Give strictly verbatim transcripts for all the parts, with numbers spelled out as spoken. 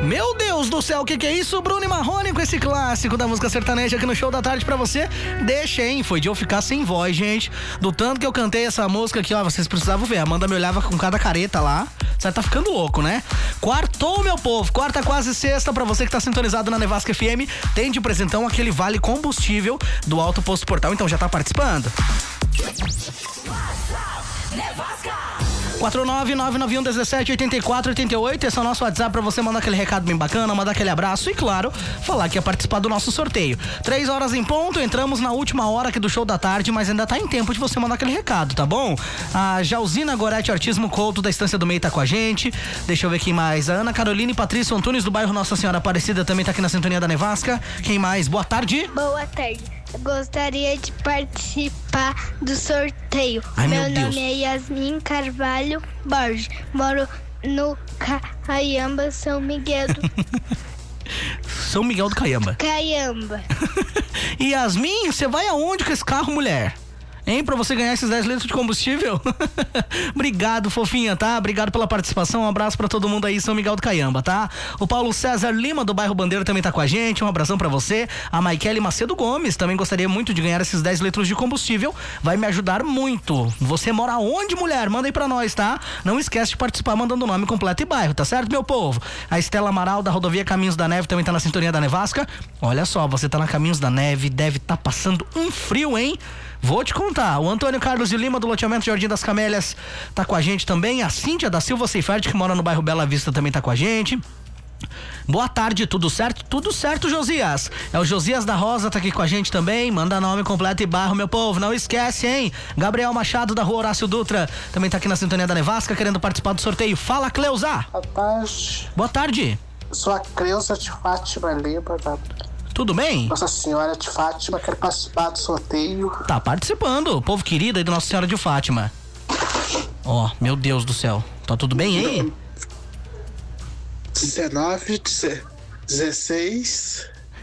Meu Deus do céu, o que que é isso? Bruno e Marrone com esse clássico da música sertaneja aqui no Show da Tarde pra você. Deixa, hein? Foi de eu ficar sem voz, gente. Do tanto que eu cantei essa música aqui, ó, vocês precisavam ver. A Amanda me olhava com cada careta lá. Você tá ficando louco, né? Quartou, meu povo. Quarta, quase sexta, pra você que tá sintonizado na Nevasca F M. Tem de presentão aquele vale combustível do Alto Posto Portal. Então já tá participando? quatro nove nove nove um um sete oito quatro oito oito, esse é o nosso WhatsApp pra você mandar aquele recado bem bacana, mandar aquele abraço e, claro, falar que ia participar do nosso sorteio. Três horas em ponto, entramos na última hora aqui do Show da Tarde, mas ainda tá em tempo de você mandar aquele recado, tá bom? A Jalzina Gorete Artismo Couto da Estância do Meio tá com a gente. Deixa eu ver quem mais. A Ana Carolina e Patrícia Antunes do bairro Nossa Senhora Aparecida também tá aqui na sintonia da Nevasca. Quem mais? Boa tarde. Boa tarde. Eu gostaria de participar do sorteio. Ai, meu meu Deus. nome é Yasmin Carvalho Borges. Moro no Caiamba, São Miguel do São Miguel do Caiamba. Caiamba. E Yasmin, você vai aonde com esse carro, mulher? Hein, pra você ganhar esses dez litros de combustível? Obrigado, fofinha, tá? Obrigado pela participação, um abraço pra todo mundo aí, São Miguel do Caiamba, tá? O Paulo César Lima, do bairro Bandeira, também tá com a gente, um abração pra você. A Maikele Macedo Gomes também gostaria muito de ganhar esses dez litros de combustível, vai me ajudar muito. Você mora onde, mulher? Manda aí pra nós, tá? Não esquece de participar mandando o nome completo e bairro, tá certo, meu povo? A Estela Amaral, da rodovia Caminhos da Neve, também tá na sintonia da Nevasca. Olha só, você tá na Caminhos da Neve, deve tá passando um frio, hein? Vou te contar, o Antônio Carlos de Lima do loteamento Jardim das Camélias tá com a gente também, a Cíntia da Silva Seifert, que mora no bairro Bela Vista, também tá com a gente. Boa tarde, tudo certo? Tudo certo, Josias. É o Josias da Rosa, tá aqui com a gente também. Manda nome completo e bairro, meu povo. Não esquece, hein? Gabriel Machado da Rua Horácio Dutra também tá aqui na sintonia da Nevasca, querendo participar do sorteio. Fala, Cleusa. Boa tarde. Boa tarde. Sou a Cleusa de Fátima Lima, da Tudo bem? Nossa Senhora de Fátima. Quero participar do sorteio. Tá participando, povo querido aí do Nossa Senhora de Fátima. Ó, oh, meu Deus do céu. Tá tudo bem aí? dezenove, dezesseis,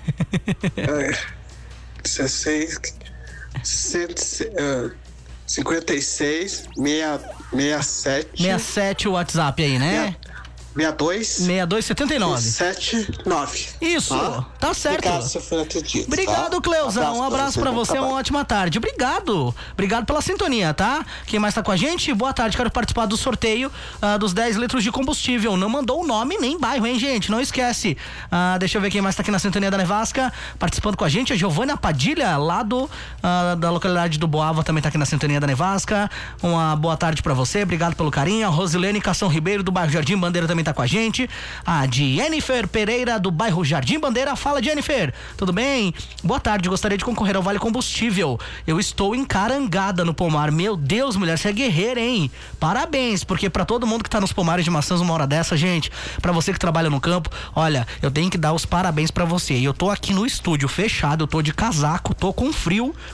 dezesseis, cento e cinquenta e seis, sessenta e sete. sessenta e sete o WhatsApp aí, né? sessenta e dois. sessenta e dois, setenta e nove. setenta e nove. Isso, ah, tá certo. Obrigado, se for atendido. Obrigado, tá? Cleusa. Um abraço pra você, trabalho. uma ótima tarde. Obrigado. Obrigado pela sintonia, tá? Quem mais tá com a gente? Boa tarde, quero participar do sorteio uh, dos dez litros de combustível. Não mandou o nome nem bairro, hein, gente? Não esquece. Uh, deixa eu ver quem mais tá aqui na sintonia da Nevasca, participando com a gente. A Giovânia Padilha, lá do, uh, da localidade do Boava, também tá aqui na sintonia da Nevasca. Uma boa tarde pra você. Obrigado pelo carinho. A Rosilene Cação Ribeiro, do bairro Jardim Bandeira, também tá com a gente. A Jennifer Pereira, do bairro Jardim Bandeira. Fala, Jennifer, tudo bem? Boa tarde, gostaria de concorrer ao Vale Combustível. Eu estou encarangada no pomar. Meu Deus, mulher, você é guerreira, hein? Parabéns, porque pra todo mundo que tá nos pomares de maçãs uma hora dessa, gente, pra você que trabalha no campo, olha, eu tenho que dar os parabéns pra você. E eu tô aqui no estúdio fechado, eu tô de casaco, tô com frio,